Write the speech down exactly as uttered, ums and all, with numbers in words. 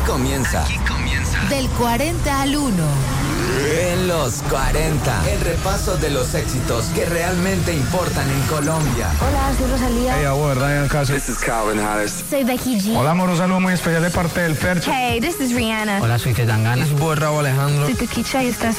comienza. Aquí comienza. Del cuarenta al uno. En los cuarenta. El repaso de los éxitos que realmente importan en Colombia. Hola, soy Rosalía. Hey, abuelo, Ryan Castro. This is Calvin Harris. Soy Becky G. Hola, amor, un saludo muy especial de parte del Fercho. Hey, this is Rihanna. Hola, soy Zetangana. Es Raúl Alejandro. Soy Tequicha y estás